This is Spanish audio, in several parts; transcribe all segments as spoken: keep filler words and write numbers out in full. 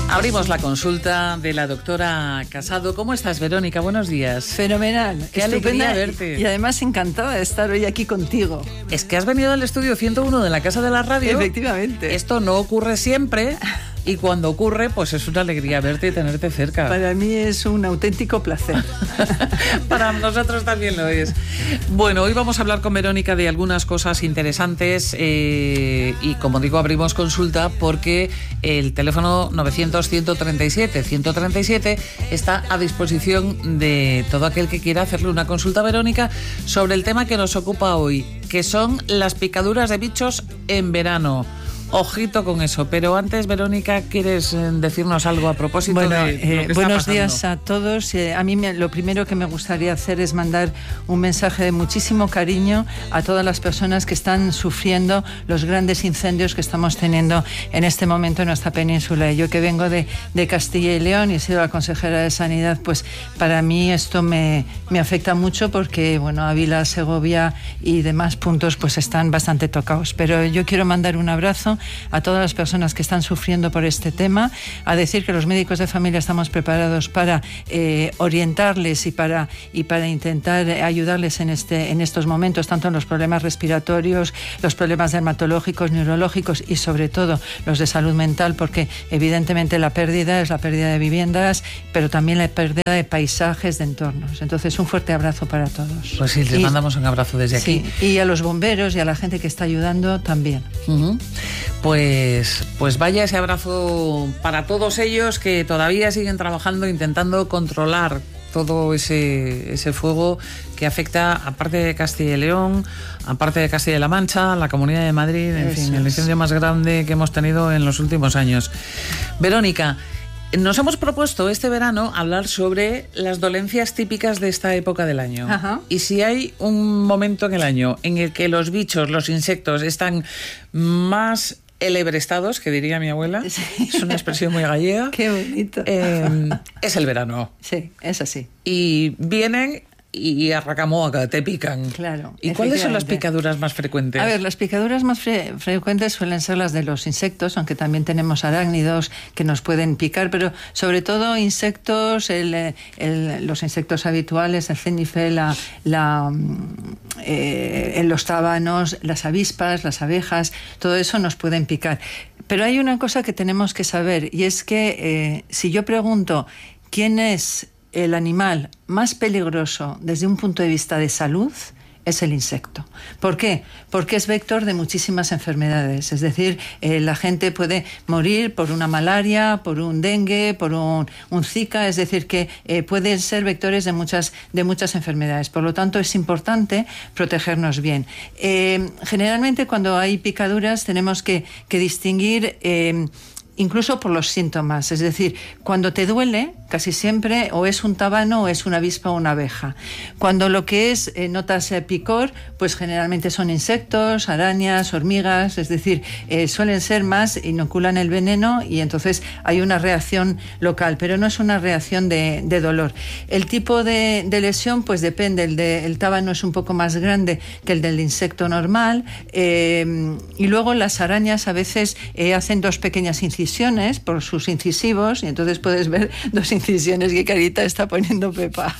Abrimos la consulta de la doctora Casado. ¿Cómo estás, Verónica? Buenos días. Fenomenal. Qué alegría verte. Y además encantada de estar hoy aquí contigo. Es que has venido al estudio ciento uno de la Casa de la Radio. Efectivamente. Esto no ocurre siempre. Y cuando ocurre, pues es una alegría verte y tenerte cerca. Para mí es un auténtico placer. Para nosotros también lo es. Bueno, hoy vamos a hablar con Verónica de algunas cosas interesantes eh, y, como digo, abrimos consulta porque el teléfono novecientos, ciento treinta y siete, ciento treinta y siete está a disposición de todo aquel que quiera hacerle una consulta a Verónica sobre el tema que nos ocupa hoy, que son las picaduras de bichos en verano. Ojito con eso, pero antes, Verónica, ¿quieres decirnos algo a propósito bueno, de lo que eh, está buenos pasando? días a todos. Eh, a mí me, lo primero que me gustaría hacer es mandar un mensaje de muchísimo cariño a todas las personas que están sufriendo los grandes incendios que estamos teniendo en este momento en nuestra península. Yo que vengo de, de Castilla y León y he sido la consejera de Sanidad, pues para mí esto me, me afecta mucho porque, bueno, Ávila, Segovia y demás puntos pues están bastante tocados. Pero yo quiero mandar un abrazo a todas las personas que están sufriendo por este tema, a decir que los médicos de familia estamos preparados para eh, orientarles y para, y para intentar ayudarles en, este, en estos momentos, tanto en los problemas respiratorios, los problemas dermatológicos, neurológicos y sobre todo los de salud mental, porque evidentemente la pérdida es la pérdida de viviendas, pero también la pérdida de paisajes, de entornos. Entonces, un fuerte abrazo para todos. Pues sí, les y, mandamos un abrazo desde aquí. Sí, y a los bomberos y a la gente que está ayudando también. Uh-huh. Pues, pues vaya ese abrazo para todos ellos que todavía siguen trabajando, intentando controlar todo ese, ese fuego que afecta, aparte de Castilla y León, aparte de Castilla y La Mancha, la Comunidad de Madrid, en Eso fin, el incendio más grande que hemos tenido en los últimos años. Verónica, nos hemos propuesto este verano hablar sobre las dolencias típicas de esta época del año. Ajá. Y si hay un momento en el año en el que los bichos, los insectos están más elebrestados, que diría mi abuela, sí. Es una expresión muy gallega. Qué bonito. Eh, es el verano. Sí, es así. Y vienen y a racamoaca te pican. Claro. ¿Y cuáles son las picaduras más frecuentes? A ver, las picaduras más fre- frecuentes suelen ser las de los insectos, aunque también tenemos arácnidos que nos pueden picar, pero sobre todo insectos, el, el, los insectos habituales, el cénife, la, la, eh, los tábanos, las avispas, las abejas, todo eso nos pueden picar. Pero hay una cosa que tenemos que saber, y es que eh, si yo pregunto quién es el animal más peligroso desde un punto de vista de salud, es el insecto. ¿Por qué? Porque es vector de muchísimas enfermedades. Es decir, eh, la gente puede morir por una malaria, por un dengue, por un, un zika. Es decir, que eh, pueden ser vectores de muchas, de muchas enfermedades. Por lo tanto, es importante protegernos bien. Eh, generalmente, cuando hay picaduras, tenemos que, que distinguir Eh, incluso por los síntomas, es decir, cuando te duele, casi siempre o es un tábano o es una avispa o una abeja. Cuando lo que es, eh, notas eh, picor, pues generalmente son insectos, arañas, hormigas, es decir, eh, suelen ser más, inoculan el veneno y entonces hay una reacción local, pero no es una reacción de, de dolor. El tipo de, de lesión, pues depende, el, de, el tábano es un poco más grande que el del insecto normal, eh, y luego las arañas a veces eh, hacen dos pequeñas incisiones por sus incisivos y entonces puedes ver dos incisiones. Qué carita está poniendo Pepa.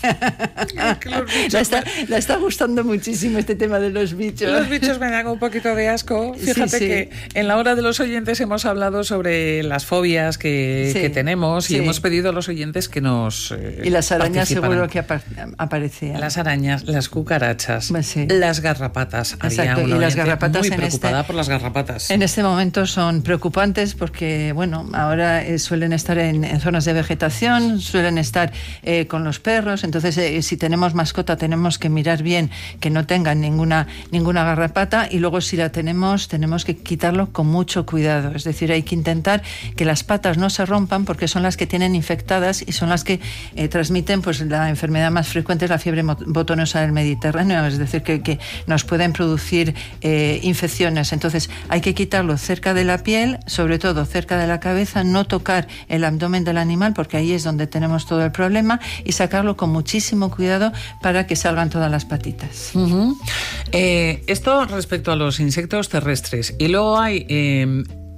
la, está, la está gustando muchísimo este tema de los bichos. Los bichos me dan un poquito de asco. Fíjate sí, sí. que en la hora de los oyentes hemos hablado sobre las fobias que, sí, que tenemos y sí. hemos pedido a los oyentes que nos eh, y las arañas seguro que apa- aparecían. Las arañas, las cucarachas, sí. las garrapatas. Exacto. Había una y las garrapatas muy en preocupada este, por las garrapatas. En este momento son preocupantes porque bueno, ahora eh, suelen estar en, en zonas de vegetación, suelen estar eh, con los perros, entonces eh, si tenemos mascota tenemos que mirar bien que no tengan ninguna, ninguna garrapata y luego si la tenemos, tenemos que quitarlo con mucho cuidado, es decir, hay que intentar que las patas no se rompan porque son las que tienen infectadas y son las que eh, transmiten pues la enfermedad más frecuente es la fiebre botonosa del Mediterráneo, es decir, que, que nos pueden producir eh, infecciones, entonces hay que quitarlo cerca de la piel, sobre todo cerca de la cabeza, no tocar el abdomen del animal porque ahí es donde tenemos todo el problema y sacarlo con muchísimo cuidado para que salgan todas las patitas. Uh-huh. Eh, esto respecto a los insectos terrestres. Y luego hay eh,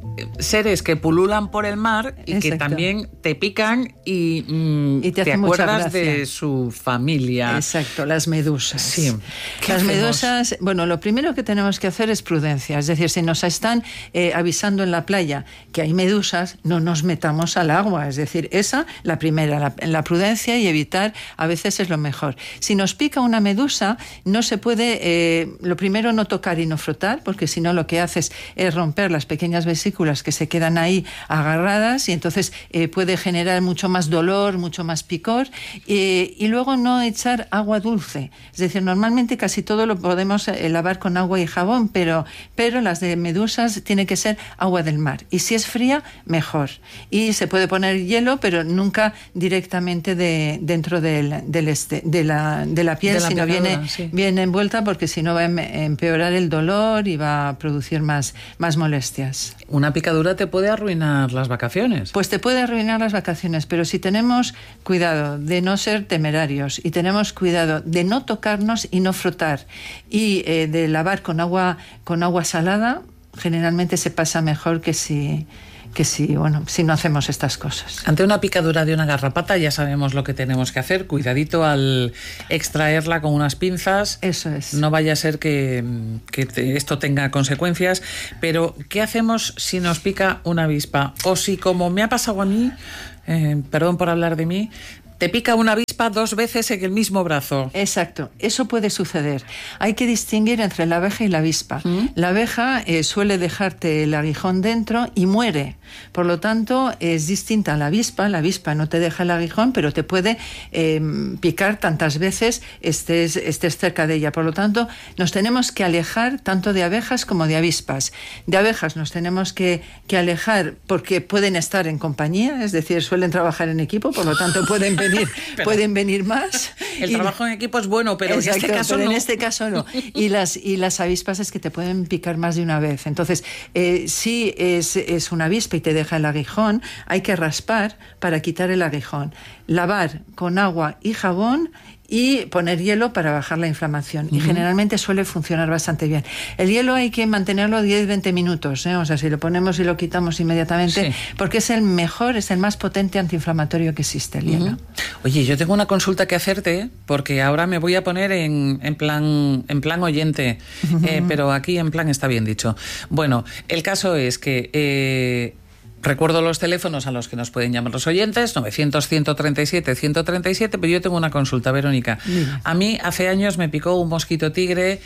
seres que pululan por el mar y Exacto. que también te pican y, mm, y te, te acuerdas de su familia. Exacto, las medusas. Sí. Las medusas, bueno, lo primero que tenemos que hacer es prudencia. Es decir, si nos están eh, avisando en la playa que hay medusas, no nos metamos al agua. Es decir, esa, la primera, la, la prudencia y evitar, a veces es lo mejor. Si nos pica una medusa, no se puede, eh, lo primero, no tocar y no frotar, porque si no lo que haces es romper las pequeñas vesículas que se quedan ahí agarradas y entonces eh, puede generar mucho más dolor, mucho más picor. Eh, y luego no echar agua dulce. Es decir, normalmente casi todo lo podemos eh, lavar con agua y jabón, pero, pero las de medusas tiene que ser agua del mar. Y si es fría, mejor. Y se puede poner hielo, pero nunca directamente de, dentro del, del este, de, la, de la piel, de la sino viene, sí. viene envuelta, porque si no va a empeorar el dolor y va a producir más, más molestias. Una picadura te puede arruinar las vacaciones. Pues te puede arruinar las vacaciones, pero si tenemos cuidado de no ser temerarios y tenemos cuidado de no tocarnos y no frotar y eh, de lavar con agua, con agua salada, generalmente se pasa mejor que si... que si, bueno, si no hacemos estas cosas. Ante una picadura de una garrapata ya sabemos lo que tenemos que hacer. Cuidadito al extraerla con unas pinzas. Eso es. No vaya a ser que, que te, esto tenga consecuencias. Pero, ¿qué hacemos si nos pica una avispa? O si, como me ha pasado a mí, eh, perdón por hablar de mí, te pica una avispa dos veces en el mismo brazo. Exacto, eso puede suceder. Hay que distinguir entre la abeja y la avispa. ¿Mm? La abeja eh, suele dejarte el aguijón dentro y muere. Por lo tanto, es distinta a la avispa. La avispa no te deja el aguijón, pero te puede eh, picar tantas veces estés, estés cerca de ella. Por lo tanto, nos tenemos que alejar tanto de abejas como de avispas. De abejas nos tenemos que, que alejar porque pueden estar en compañía, es decir, suelen trabajar en equipo, por lo tanto pueden venir Pero, pueden venir más. El y, trabajo en equipo es bueno, pero exacto, en este caso pero no. en este caso no. Y las, y las avispas es que te pueden picar más de una vez. Entonces, eh, si es, es una avispa y te deja el aguijón, hay que raspar para quitar el aguijón. Lavar con agua y jabón y poner hielo para bajar la inflamación. Uh-huh. Y generalmente suele funcionar bastante bien. El hielo hay que mantenerlo diez a veinte minutos, ¿eh? O sea, si lo ponemos y lo quitamos inmediatamente, sí. porque es el mejor, es el más potente antiinflamatorio que existe, el hielo. Uh-huh. Oye, yo tengo una consulta que hacerte, porque ahora me voy a poner en, en, plan, en plan oyente, uh-huh. eh, pero aquí en plan está bien dicho. Bueno, el caso es que... Eh, recuerdo los teléfonos a los que nos pueden llamar los oyentes, novecientos, ciento treinta y siete, ciento treinta y siete, pero yo tengo una consulta, Verónica. Mira. A mí hace años me picó un mosquito tigre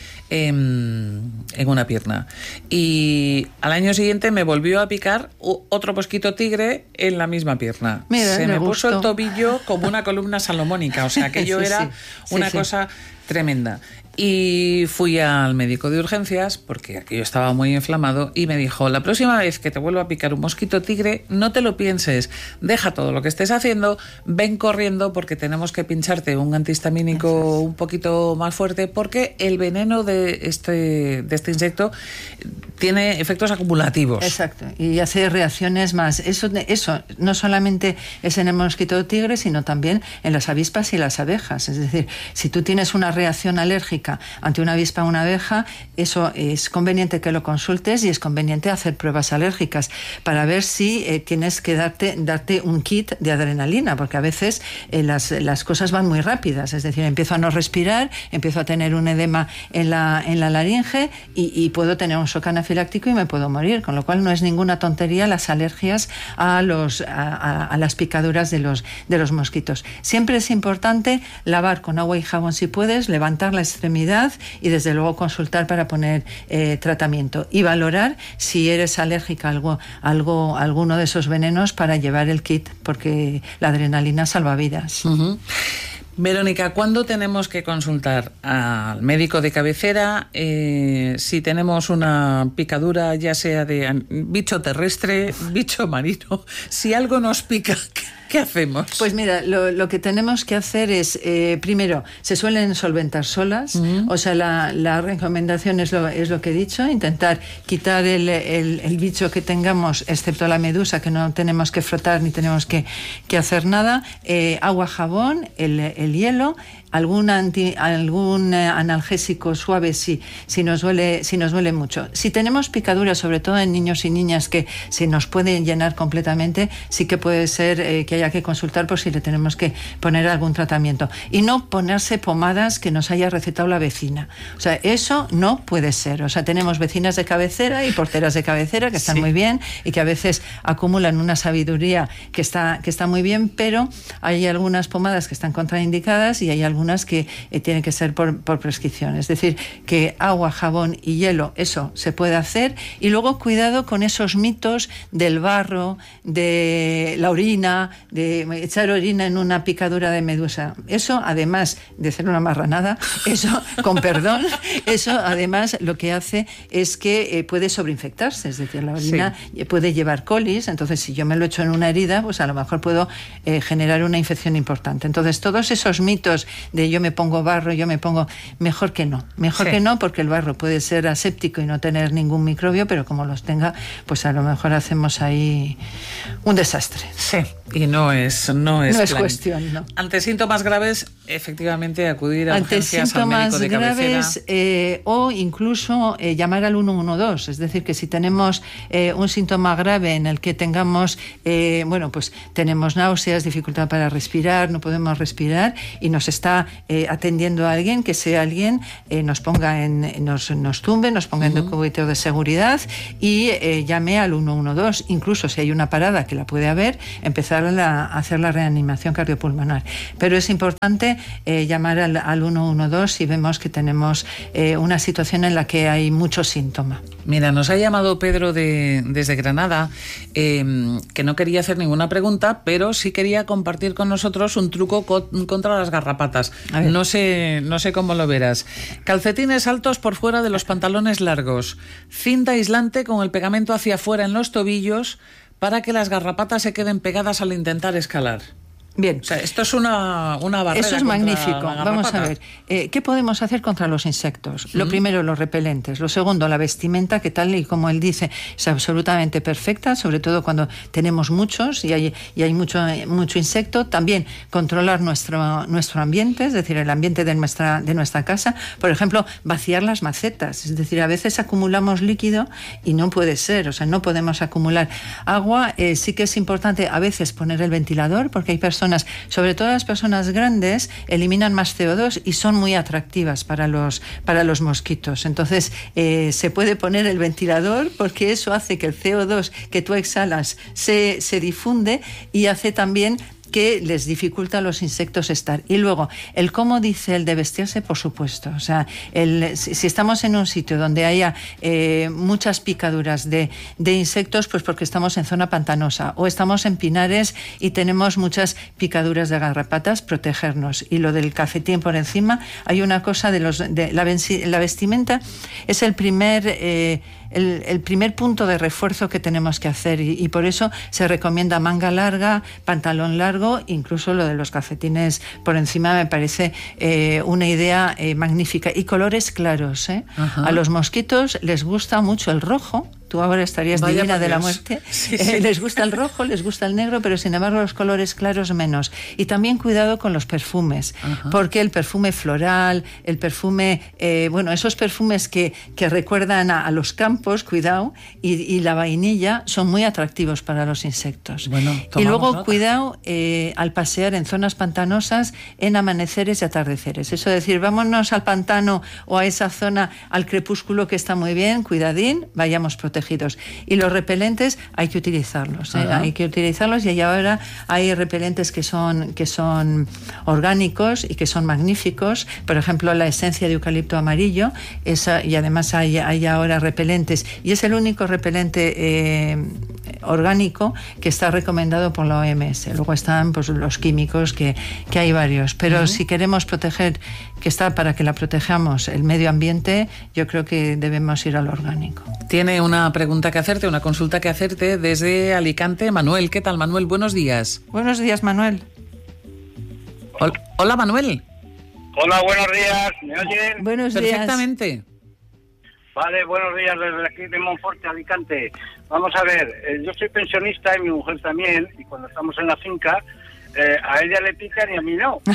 en, en una pierna y al año siguiente me volvió a picar otro mosquito tigre en la misma pierna. Mira, Se me, me puso el tobillo como una columna salomónica, o sea, aquello sí, era sí, una sí, cosa sí. tremenda. Y fui al médico de urgencias porque aquello estaba muy inflamado y me dijo, la próxima vez que te vuelva a picar un mosquito tigre, no te lo pienses, deja todo lo que estés haciendo, ven corriendo porque tenemos que pincharte un antihistamínico un poquito más fuerte porque el veneno de este, de este insecto tiene efectos acumulativos. Exacto, y hace reacciones más. Eso, eso no solamente es en el mosquito tigre, sino también en las avispas y las abejas. Es decir, si tú tienes una reacción alérgica ante una avispa o una abeja, eso es conveniente que lo consultes y es conveniente hacer pruebas alérgicas para ver si eh, tienes que darte, darte un kit de adrenalina, porque a veces eh, las, las cosas van muy rápidas, es decir, empiezo a no respirar, empiezo a tener un edema en la, en la laringe y, y puedo tener un shock anafiláctico y me puedo morir, con lo cual no es ninguna tontería las alergias a, los, a, a, a las picaduras de los, de los mosquitos. Siempre es importante lavar con agua y jabón si puedes, levantar la extremidad y desde luego consultar para poner eh, tratamiento y valorar si eres alérgica a algo, algo, alguno de esos venenos para llevar el kit, porque la adrenalina salva vidas. Uh-huh. Verónica, ¿cuándo tenemos que consultar al médico de cabecera eh, si tenemos una picadura, ya sea de bicho terrestre, bicho marino? Si algo nos pica, ¿qué hacemos? Pues mira, lo, lo que tenemos que hacer es, eh, primero, se suelen solventar solas, uh-huh. o sea, la, la recomendación es lo, es lo que he dicho, intentar quitar el, el, el bicho que tengamos, excepto la medusa, que no tenemos que frotar ni tenemos que, que hacer nada, eh, agua, jabón, el, el hielo, algún anti, algún eh, analgésico suave si, si nos duele, si nos duele mucho. Si tenemos picaduras, sobre todo en niños y niñas que se nos pueden llenar completamente, sí que puede ser eh, que haya que consultar por si le tenemos que poner algún tratamiento. Y no ponerse pomadas que nos haya recetado la vecina. O sea, eso no puede ser. O sea, tenemos vecinas de cabecera y porteras de cabecera que están sí. muy bien y que a veces acumulan una sabiduría que está, que está muy bien, pero hay algunas pomadas que están contraindicadas y hay algunas que eh, tienen que ser por, por prescripción. Es decir, que agua, jabón y hielo, eso se puede hacer. Y luego cuidado con esos mitos del barro, de la orina, de echar orina en una picadura de medusa. Eso, además de ser una marranada, eso, con perdón, eso además lo que hace es que eh, puede sobreinfectarse. Es decir, la orina sí. puede llevar colis, entonces si yo me lo echo en una herida, pues a lo mejor puedo eh, generar una infección importante. Entonces, todos esos mitos de yo me pongo barro, yo me pongo... Mejor que no, mejor sí. que no, porque el barro puede ser aséptico y no tener ningún microbio, pero como los tenga, pues a lo mejor hacemos ahí un desastre. Sí, y no es no es, no es cuestión, ¿no? Ante síntomas graves, efectivamente, acudir a Ante urgencias al médico de cabecera. graves eh, o incluso eh, llamar al uno uno dos, es decir, que si tenemos eh, un síntoma grave en el que tengamos, eh, bueno, pues tenemos náuseas, dificultad para respirar, no podemos respirar y nos está eh, atendiendo a alguien, que sea alguien eh, nos ponga en, nos, nos tumbe, nos ponga uh-huh. en documento de seguridad y eh, llame al uno uno dos, incluso si hay una parada que la puede haber, empezar a, la, a hacer la reanimación cardiopulmonar. Pero es importante eh, llamar al, al uno uno dos si vemos que tenemos eh, una situación en la que hay mucho síntoma. Mira, nos ha llamado Pedro de, desde Granada, eh, que no quería hacer ninguna pregunta, pero sí quería compartir con nosotros un truco co- contra las garrapatas. No sé, no sé cómo lo verás. Calcetines altos por fuera de los pantalones largos, cinta aislante con el pegamento hacia afuera en los tobillos para que las garrapatas se queden pegadas al intentar escalar. Bien. O sea, esto es una, una barrera. Eso es magnífico. Vamos a ver. Eh, ¿Qué podemos hacer contra los insectos? Uh-huh. Lo primero, los repelentes. Lo segundo, la vestimenta, que tal y como él dice, es absolutamente perfecta, sobre todo cuando tenemos muchos y hay, y hay mucho, mucho insecto. También controlar nuestro, nuestro ambiente, es decir, el ambiente de nuestra, de nuestra casa. Por ejemplo, vaciar las macetas. Es decir, a veces acumulamos líquido y no puede ser. O sea, no podemos acumular agua. Eh, sí que es importante a veces poner el ventilador, porque hay personas, sobre todo las personas grandes, eliminan más C O dos y son muy atractivas para los, para los mosquitos. Entonces, eh, se puede poner el ventilador porque eso hace que el C O dos que tú exhalas se, se difunde y hace también que les dificulta a los insectos estar. Y luego, el cómo dice el de vestirse, por supuesto. O sea, el, si, si estamos en un sitio donde haya eh, muchas picaduras de, de insectos, pues porque estamos en zona pantanosa, o estamos en pinares y tenemos muchas picaduras de garrapatas, protegernos. Y lo del calcetín por encima, hay una cosa de los de la, la vestimenta, es el primer... Eh, El, el primer punto de refuerzo que tenemos que hacer y, y por eso se recomienda manga larga, pantalón largo, incluso lo de los calcetines por encima me parece eh, una idea eh, magnífica. Y colores claros, ¿eh? A los mosquitos les gusta mucho el rojo. Tú ahora estarías Vaya divina de la muerte. Sí, sí. Eh, les gusta el rojo, les gusta el negro, pero sin embargo los colores claros menos. Y también cuidado con los perfumes, Ajá. porque el perfume floral, el perfume, eh, bueno, esos perfumes que, que recuerdan a, a los campos, cuidado, y, y la vainilla son muy atractivos para los insectos. Bueno, y luego nota. cuidado eh, al pasear en zonas pantanosas en amaneceres y atardeceres. Eso es decir, vámonos al pantano o a esa zona al crepúsculo que está muy bien, cuidadín, vayamos protegidos. Y los repelentes hay que utilizarlos, ¿eh? hay que utilizarlos y ahora hay repelentes que son, que son orgánicos y que son magníficos. Por ejemplo, la esencia de eucalipto amarillo, esa, y además hay, hay ahora repelentes, y es el único repelente eh, orgánico que está recomendado por la O M S. Luego están pues, los químicos, que, que hay varios. Pero uh-huh. si queremos proteger, que está para que la protejamos el medio ambiente, yo creo que debemos ir al orgánico. Tiene una pregunta que hacerte, una consulta que hacerte desde Alicante, Manuel. ¿Qué tal, Manuel? Buenos días. Buenos días, Manuel. Hola, Hola Manuel. Hola, buenos días. ¿Me oyen? Buenos días. Perfectamente. Vale, buenos días desde aquí de Monforte, Alicante. Vamos a ver, eh, yo soy pensionista y mi mujer también, y cuando estamos en la finca, eh, a ella le pican y a mí no.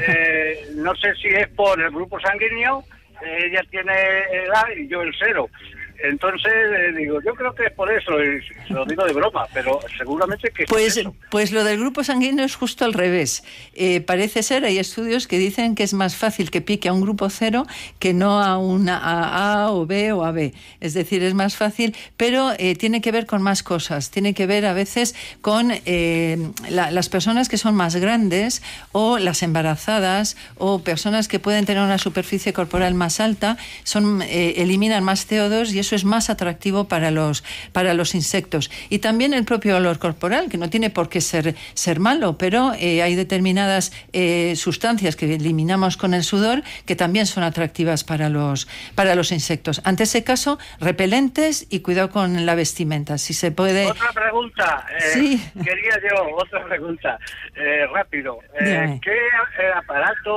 Eh, no sé si es por el grupo sanguíneo, eh, ella tiene el A y yo el cero. Entonces, eh, digo, yo creo que es por eso, y se lo digo de broma, pero seguramente que es pues, por eso. Pues lo del grupo sanguíneo es justo al revés. Eh, parece ser, hay estudios que dicen que es más fácil que pique a un grupo cero que no a una a A o B o a B. Es decir, es más fácil, pero eh, tiene que ver con más cosas. Tiene que ver a veces con eh, la, las personas que son más grandes o las embarazadas o personas que pueden tener una superficie corporal más alta, son eh, eliminan más C O dos y eso es más atractivo para los, para los insectos. Y también el propio olor corporal, que no tiene por qué ser, ser malo, pero eh, hay determinadas eh, sustancias que eliminamos con el sudor que también son atractivas para los, para los insectos. Ante ese caso, repelentes y cuidado con la vestimenta. Si se puede... Otra pregunta. Eh, sí. Quería yo, otra pregunta. Eh, rápido. Eh, ¿Qué eh, aparato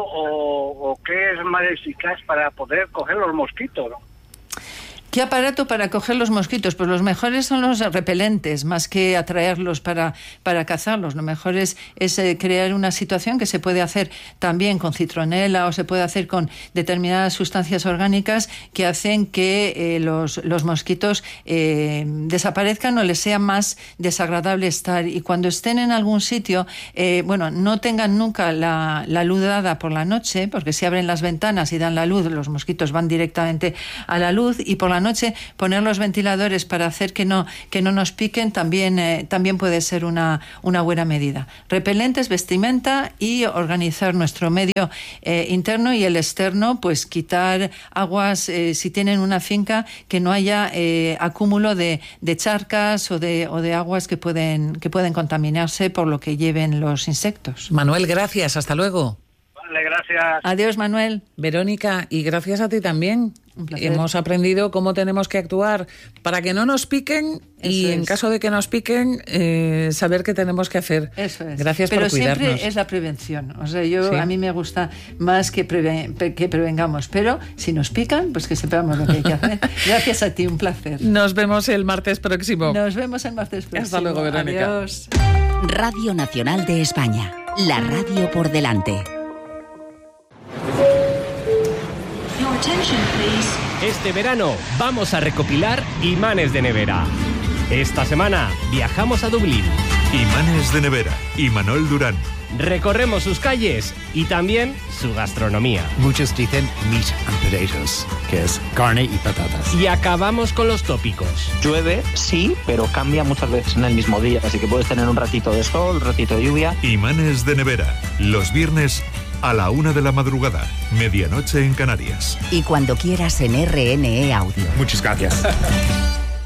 o, o qué es más eficaz para poder coger los mosquitos? ¿Qué aparato para coger los mosquitos? Pues los mejores son los repelentes, más que atraerlos para, para cazarlos. Lo mejor es, es eh, crear una situación que se puede hacer también con citronela o se puede hacer con determinadas sustancias orgánicas que hacen que eh, los, los mosquitos eh, desaparezcan o les sea más desagradable estar. Y cuando estén en algún sitio, eh, bueno, no tengan nunca la, la luz dada por la noche, porque si abren las ventanas y dan la luz, los mosquitos van directamente a la luz, y por la noche poner los ventiladores para hacer que no que no nos piquen también eh, también puede ser una una buena medida. Repelentes, vestimenta y organizar nuestro medio eh, interno y el externo, pues quitar aguas eh, si tienen una finca, que no haya eh, acúmulo de, de charcas o de o de aguas que pueden que pueden contaminarse por lo que lleven los insectos. Manuel, gracias, hasta luego. Vale, gracias. Adiós, Manuel. Verónica, y gracias a ti también. Un placer. Hemos aprendido cómo tenemos que actuar para que no nos piquen. Eso y en es. caso de que nos piquen, eh, saber qué tenemos que hacer. Eso es. Gracias Pero por cuidarnos. Pero siempre es la prevención. O sea, yo ¿Sí? a mí me gusta más que, preve, que prevengamos. Pero si nos pican, pues que sepamos lo que hay que hacer. Gracias a ti, un placer. Nos vemos el martes próximo. Nos vemos el martes próximo. Hasta luego, Verónica. Adiós. Radio Nacional de España. La radio por delante. Este verano vamos a recopilar imanes de nevera. Esta semana viajamos a Dublín. Imanes de nevera, Imanol Durán. Recorremos sus calles y también su gastronomía. Muchos dicen meat and potatoes, que es carne y patatas. Y acabamos con los tópicos. Llueve, sí, pero cambia muchas veces en el mismo día, así que puedes tener un ratito de sol, un ratito de lluvia. Imanes de nevera, los viernes a la una de la madrugada, medianoche en Canarias. Y cuando quieras en R N E Audio. Muchas gracias.